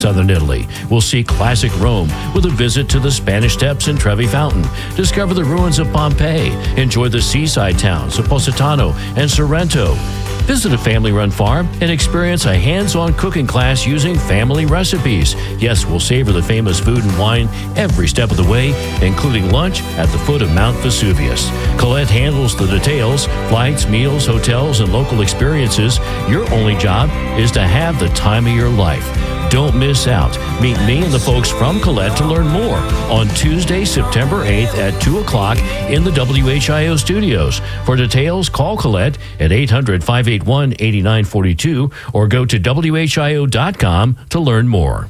southern Italy. We'll see classic Rome with a visit to the Spanish Steps and Trevi Fountain. Discover the ruins of Pompeii. Enjoy the seaside towns of Positano and Sorrento. Visit a family-run farm and experience a hands-on cooking class using family recipes. Yes, we'll savor the famous food and wine every step of the way, including lunch at the foot of Mount Vesuvius. Colette handles the details, flights, meals, hotels, and local experiences. Your only job is to have the time of your life. Don't miss out. Meet me and the folks from Colette to learn more on Tuesday, September 8th at 2 o'clock in the WHIO studios. For details, call Colette at 800-581-8942 or go to WHIO.com to learn more.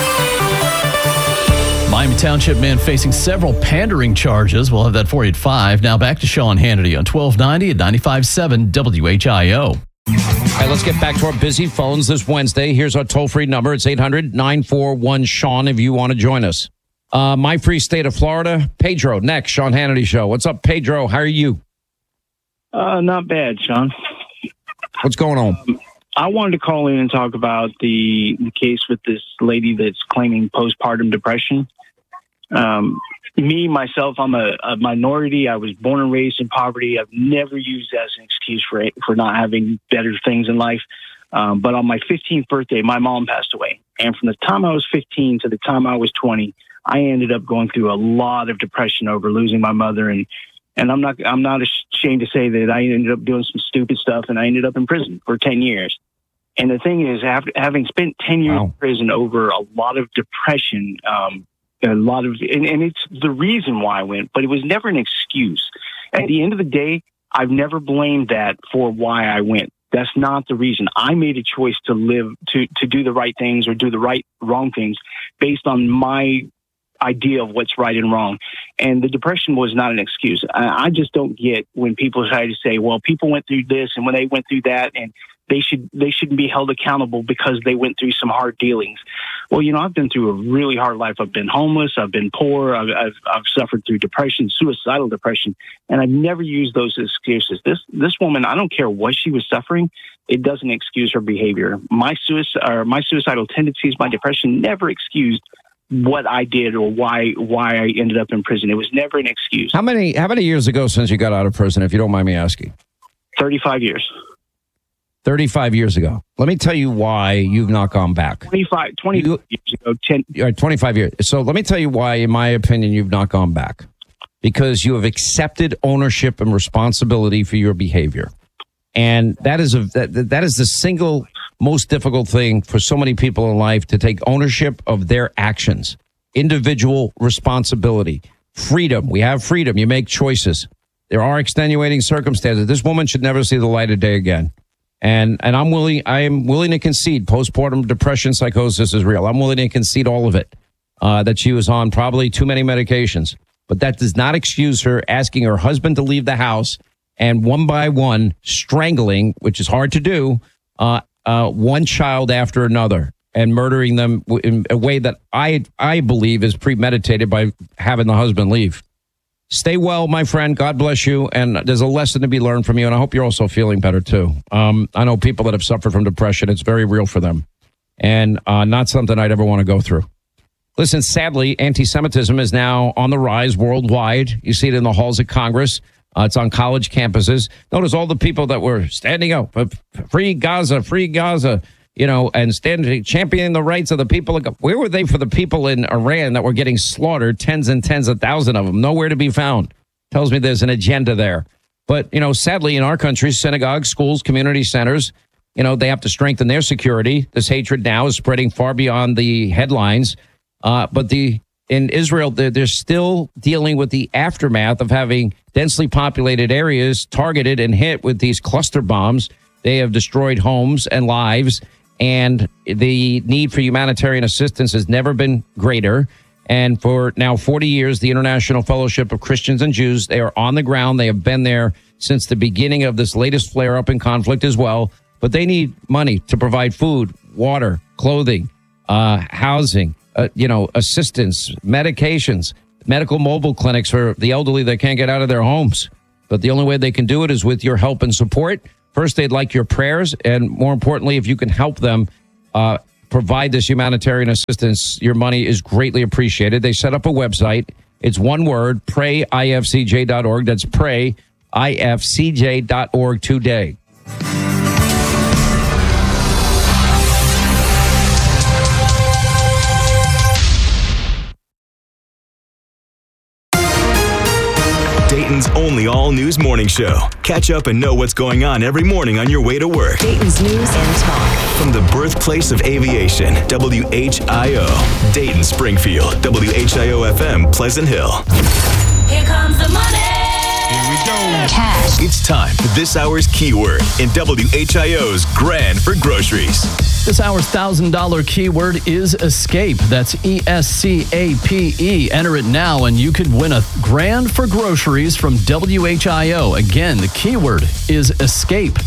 Miami Township man facing several pandering charges. We'll have that for you at 5. Now back to Sean Hannity on 1290 at 95.7 WHIO. All right, let's get back to our busy phones this Wednesday. Here's our toll-free number. It's 800-941-SEAN if you want to join us. My free state of Florida, Pedro, next, Sean Hannity Show. What's up, Pedro? How are you? Not bad, Sean. What's going on? I wanted to call in and talk about the case with this lady that's claiming postpartum depression. Myself, I'm a minority. I was born and raised in poverty. I've never used that as an excuse for not having better things in life. But on my 15th birthday, my mom passed away. And from the time I was 15 to the time I was 20, I ended up going through a lot of depression over losing my mother. And I'm not ashamed to say that I ended up doing some stupid stuff, and I ended up in prison for 10 years. And the thing is, after having spent 10 years in prison over a lot of depression, and it's the reason why I went, but it was never an excuse. At the end of the day, I've never blamed that for why I went. That's not the reason. I made a choice to live, to do the right things or do the wrong things based on my idea of what's right and wrong. And the depression was not an excuse. I just don't get when people try to say, well, people went through this and when they went through that, and they shouldn't be held accountable because they went through some hard dealings. Well, I've been through a really hard life. I've been homeless. I've been poor. I've suffered through depression, suicidal depression, and I've never used those excuses. This woman, I don't care what she was suffering, it doesn't excuse her behavior. My suicidal tendencies, my depression never excused what I did or why I ended up in prison. It was never an excuse. How many years ago since you got out of prison, if you don't mind me asking? 35 years. 35 years ago. Let me tell you why you've not gone back. 20 years ago. 25 years. So let me tell you why, in my opinion, you've not gone back. Because you have accepted ownership and responsibility for your behavior. And that is the single most difficult thing for so many people in life, to take ownership of their actions. Individual responsibility. Freedom. We have freedom. You make choices. There are extenuating circumstances. This woman should never see the light of day again. And I am willing to concede postpartum depression psychosis is real. I'm willing to concede all of it, that she was on probably too many medications. But that does not excuse her asking her husband to leave the house and one by one strangling, which is hard to do, one child after another and murdering them in a way that I believe is premeditated by having the husband leave. Stay well, my friend. God bless you. And there's a lesson to be learned from you. And I hope you're also feeling better, too. I know people that have suffered from depression. It's very real for them. And not something I'd ever want to go through. Listen, sadly, anti-Semitism is now on the rise worldwide. You see it in the halls of Congress. It's on college campuses. Notice all the people that were standing up, free Gaza, and championing the rights of the people. Where were they for the people in Iran that were getting slaughtered, tens and tens of thousands of them? Nowhere to be found. Tells me there's an agenda there. But, sadly, in our country, synagogues, schools, community centers, they have to strengthen their security. This hatred now is spreading far beyond the headlines. But in Israel, they're still dealing with the aftermath of having densely populated areas targeted and hit with these cluster bombs. They have destroyed homes and lives. And the need for humanitarian assistance has never been greater. And for now 40 years, the International Fellowship of Christians and Jews, they are on the ground. They have been there since the beginning of this latest flare-up in conflict as well. But they need money to provide food, water, clothing, housing, assistance, medications, medical mobile clinics for the elderly that can't get out of their homes. But the only way they can do it is with your help and support. First, they'd like your prayers, and more importantly, if you can help them provide this humanitarian assistance, your money is greatly appreciated. They set up a website. It's one word, prayifcj.org. That's prayifcj.org today. Dayton's only all-news morning show. Catch up and know what's going on every morning on your way to work. Dayton's News and Talk. From the birthplace of aviation, WHIO. Dayton, Springfield, WHIO-FM, Pleasant Hill. Here comes the money. Here we go. Cash. It's time for this hour's keyword in WHIO's Grand for Groceries. This hour's $1,000 keyword is escape. That's ESCAPE. Enter it now and you could win $1,000 for groceries from WHIO. Again, the keyword is escape.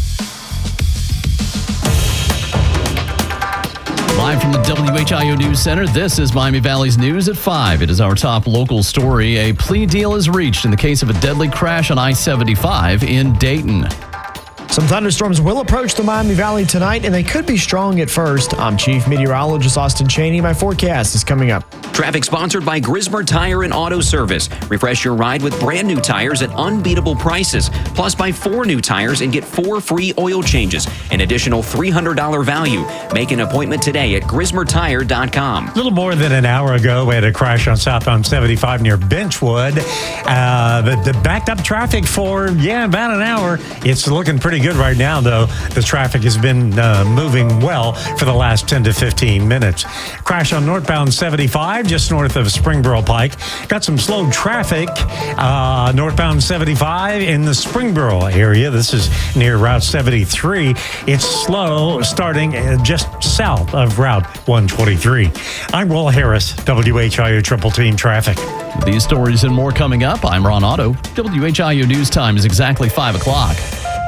Live from the WHIO News Center, this is Miami Valley's News at 5. It is our top local story. A plea deal is reached in the case of a deadly crash on I-75 in Dayton. Some thunderstorms will approach the Miami Valley tonight, and they could be strong at first. I'm Chief Meteorologist Austin Cheney. My forecast is coming up. Traffic sponsored by Grismer Tire and Auto Service. Refresh your ride with brand new tires at unbeatable prices. Plus, buy 4 new tires and get 4 free oil changes. An additional $300 value. Make an appointment today at GrismerTire.com. A little more than an hour ago, we had a crash on southbound 75 near Benchwood. The backed up traffic for, about an hour. It's looking pretty good right now, though. The traffic has been moving well for the last 10 to 15 minutes. Crash on northbound 75, just north of Springboro Pike. Got some slow traffic northbound 75 in the Springboro area. This is near Route 73. It's slow starting just south of Route 123. I'm Will Harris, WHIO Triple Team Traffic. These stories and more coming up. I'm Ron Otto. WHIO News Time is exactly 5 o'clock.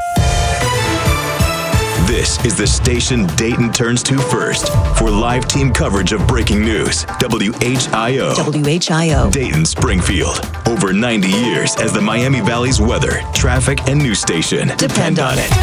This is the station Dayton turns to first for live team coverage of breaking news. WHIO. WHIO. Dayton, Springfield. Over 90 years as the Miami Valley's weather, traffic, and news station. Depend on it.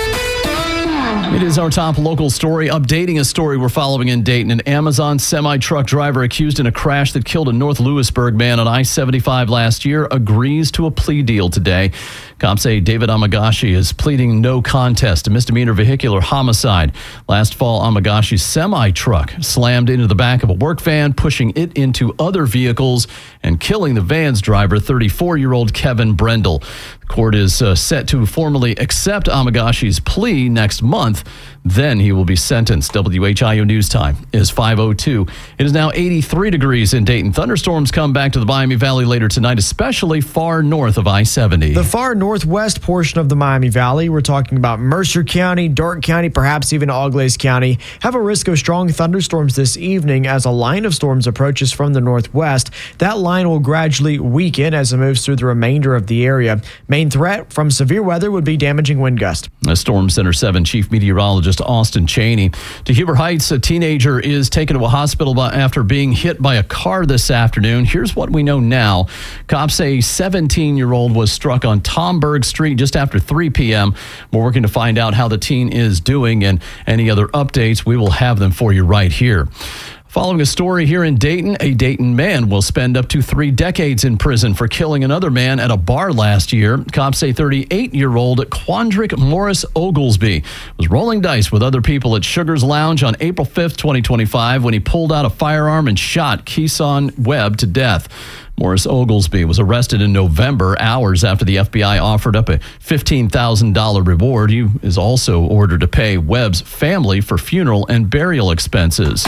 It is our top local story, updating a story we're following in Dayton. An Amazon semi-truck driver accused in a crash that killed a North Lewisburg man on I-75 last year agrees to a plea deal today. Cops say David Amagashi is pleading no contest to misdemeanor vehicular homicide. Last fall, Amagashi's semi-truck slammed into the back of a work van, pushing it into other vehicles and killing the van's driver, 34-year-old Kevin Brendel. The court is set to formally accept Amagashi's plea next month. Then he will be sentenced. WHIO News Time is 5:02. It is now 83 degrees in Dayton. Thunderstorms come back to the Miami Valley later tonight, especially far north of I-70. The far northwest portion of the Miami Valley, we're talking about Mercer County, Darke County, perhaps even Auglaize County, have a risk of strong thunderstorms this evening as a line of storms approaches from the northwest. That line will gradually weaken as it moves through the remainder of the area. Main threat from severe weather would be damaging wind gust. Storm Center 7 Chief Meteorologist Austin Cheney. To Huber Heights, a teenager is taken to a hospital after being hit by a car this afternoon. Here's what we know now. Cops say a 17-year-old was struck on Tomberg Street just after 3 p.m. We're working to find out how the teen is doing, and any other updates, we will have them for you right here. Following a story here in Dayton, a Dayton man will spend up to 3 decades in prison for killing another man at a bar last year. Cops say 38-year-old Quandrick Morris Oglesby was rolling dice with other people at Sugar's Lounge on April 5th, 2025, when he pulled out a firearm and shot Keeson Webb to death. Morris Oglesby was arrested in November, hours after the FBI offered up a $15,000 reward. He is also ordered to pay Webb's family for funeral and burial expenses.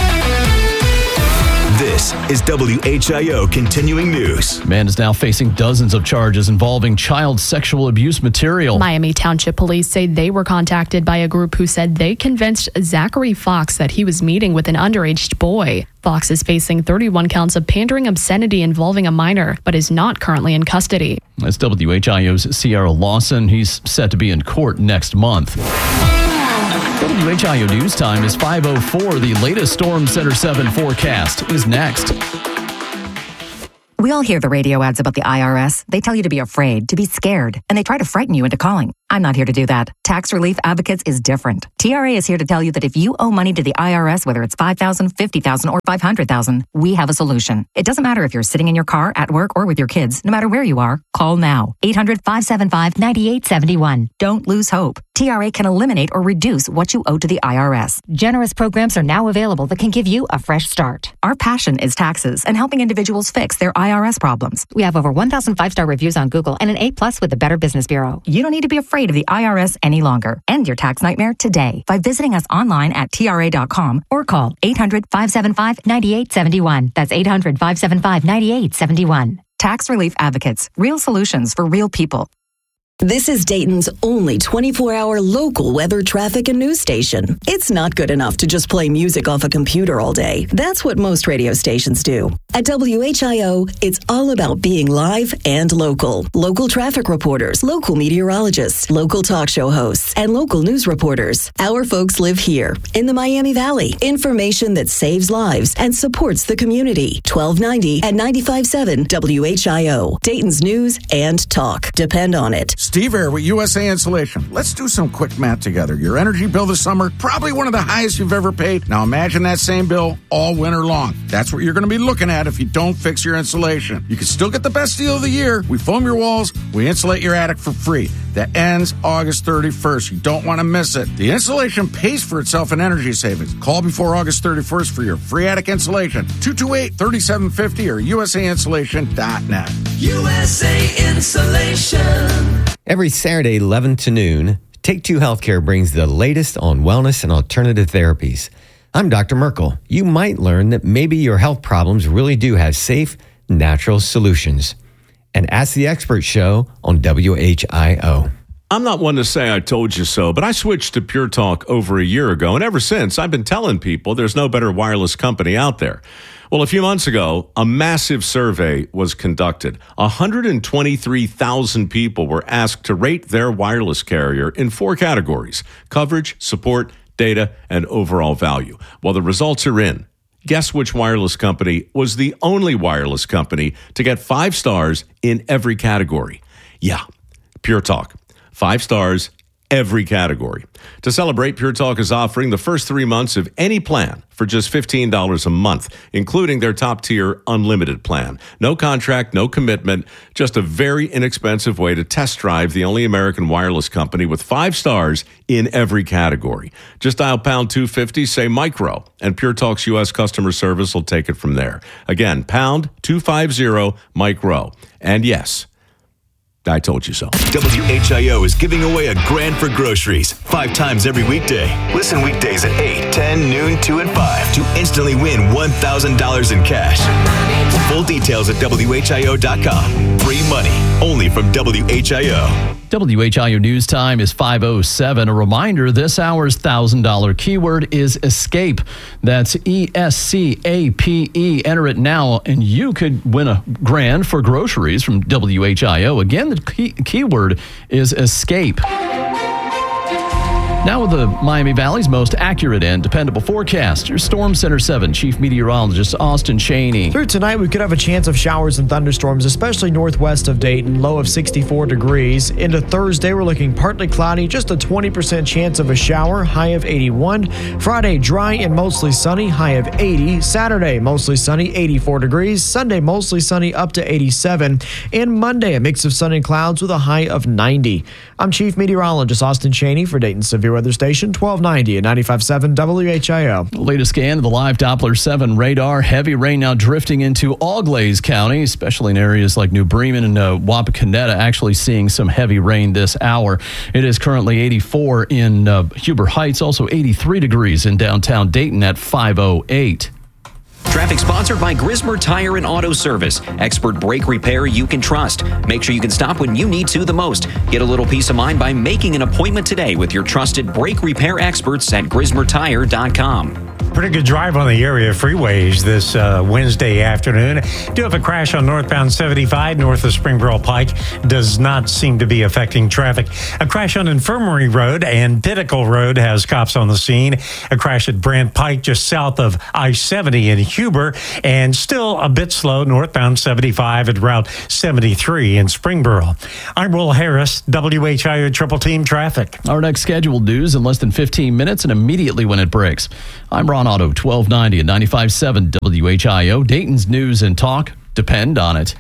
This is WHIO Continuing News. Man is now facing dozens of charges involving child sexual abuse material. Miami Township Police say they were contacted by a group who said they convinced Zachary Fox that he was meeting with an underage boy. Fox is facing 31 counts of pandering obscenity involving a minor, but is not currently in custody. That's WHIO's Sierra Lawson. He's set to be in court next month. WHIO News Time is 5:04. The latest Storm Center 7 forecast is next. We all hear the radio ads about the IRS. They tell you to be afraid, to be scared, and they try to frighten you into calling. I'm not here to do that. Tax Relief Advocates is different. TRA is here to tell you that if you owe money to the IRS, whether it's $5,000, $50,000, or $500,000, we have a solution. It doesn't matter if you're sitting in your car, at work, or with your kids. No matter where you are, call now. 800-575-9871. Don't lose hope. TRA can eliminate or reduce what you owe to the IRS. Generous programs are now available that can give you a fresh start. Our passion is taxes and helping individuals fix their IRS problems. We have over 1,000 5-star reviews on Google and an A+ with the Better Business Bureau. You don't need to be afraid of the IRS any longer. End your tax nightmare today by visiting us online at TRA.com or call 800-575-9871. That's 800-575-9871. Tax Relief Advocates. Real solutions for real people. This is Dayton's only 24-hour local weather, traffic, and news station. It's not good enough to just play music off a computer all day. That's what most radio stations do. At WHIO, it's all about being live and local. Local traffic reporters, local meteorologists, local talk show hosts, and local news reporters. Our folks live here in the Miami Valley. Information that saves lives and supports the community. 1290 and 95.7 WHIO. Dayton's news and talk. Depend on it. Steve Air with USA Insulation. Let's do some quick math together. Your energy bill this summer, probably one of the highest you've ever paid. Now imagine that same bill all winter long. That's what you're going to be looking at if you don't fix your insulation. You can still get the best deal of the year. We foam your walls, we insulate your attic for free. That ends August 31st. You don't want to miss it. The insulation pays for itself in energy savings. Call before August 31st for your free attic insulation. 228-3750 or usainsulation.net. USA Insulation. Every Saturday, 11 to noon, Take Two Healthcare brings the latest on wellness and alternative therapies. I'm Dr. Merkel. You might learn that maybe your health problems really do have safe, natural solutions. And Ask the Expert show on WHIO. I'm not one to say I told you so, but I switched to Pure Talk over a year ago, and ever since, I've been telling people there's no better wireless company out there. Well, a few months ago, a massive survey was conducted. 123,000 people were asked to rate their wireless carrier in 4 categories: coverage, support, data, and overall value. Well, the results are in. Guess which wireless company was the only wireless company to get 5 stars in every category? Yeah, Pure Talk. 5 stars, every category. To celebrate, Pure Talk is offering the first 3 months of any plan for just $15 a month, including their top-tier unlimited plan. No contract, no commitment, just a very inexpensive way to test drive the only American wireless company with 5 stars in every category. Just dial pound 250, say micro, and Pure Talk's U.S. customer service will take it from there. Again, pound 250 micro. And yes, I told you so. WHIO is giving away a grand for groceries 5 times every weekday. Listen weekdays at 8, 10, noon, 2, and 5 to instantly win $1,000 in cash. Full details at WHIO.com. Free money only from WHIO. WHIO News Time is 5:07. A reminder, this hour's $1,000 keyword is escape. That's ESCAPE. Enter it now, and you could win a grand for groceries from WHIO. Again, the keyword is escape. Now with the Miami Valley's most accurate and dependable forecast, your Storm Center 7 Chief Meteorologist Austin Cheney. Through tonight, we could have a chance of showers and thunderstorms, especially northwest of Dayton, low of 64 degrees. Into Thursday, we're looking partly cloudy, just a 20% chance of a shower, high of 81. Friday, dry and mostly sunny, high of 80. Saturday, mostly sunny, 84 degrees. Sunday, mostly sunny, up to 87. And Monday, a mix of sun and clouds with a high of 90. I'm Chief Meteorologist Austin Cheney for Dayton Severe Weather Station, 1290 and 95.7 WHIO. Latest scan of the live Doppler 7 radar. Heavy rain now drifting into Auglaize County, especially in areas like New Bremen and Wapakoneta, actually seeing some heavy rain this hour. It is currently 84 in Huber Heights, also 83 degrees in downtown Dayton at 5:08. Traffic sponsored by Grismer Tire and Auto Service. Expert brake repair you can trust. Make sure you can stop when you need to the most. Get a little peace of mind by making an appointment today with your trusted brake repair experts at GrismerTire.com. Pretty good drive on the area freeways this Wednesday afternoon. Do have a crash on northbound 75 north of Springboro Pike. Does not seem to be affecting traffic. A crash on Infirmary Road and Pinnacle Road has cops on the scene. A crash at Brant Pike just south of I-70 in Huber, and still a bit slow northbound 75 at Route 73 in Springboro. I'm Will Harris, WHIO Triple Team Traffic. Our next scheduled news in less than 15 minutes and immediately when it breaks. I'm Ron Otto, 1290 and 95.7 WHIO. Dayton's news and talk depend on it.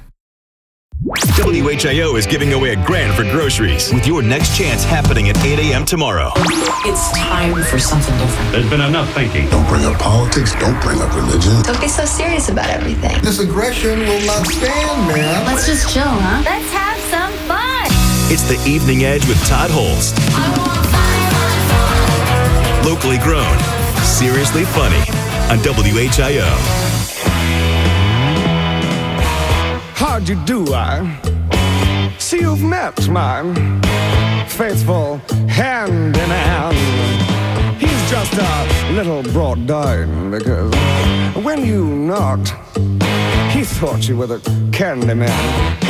WHIO is giving away $1,000 for groceries with your next chance happening at 8 a.m. tomorrow. It's time for something different. There's been enough thinking. Don't bring up politics. Don't bring up religion. Don't be so serious about everything. This aggression will not stand, man. Let's just chill, huh? Let's have some fun. It's the Evening Edge with Todd Holst. Locally grown, seriously funny on WHIO. How'd you do, I see you've met my faithful hand in hand. He's just a little brought down because when you knocked, he thought you were the candy man.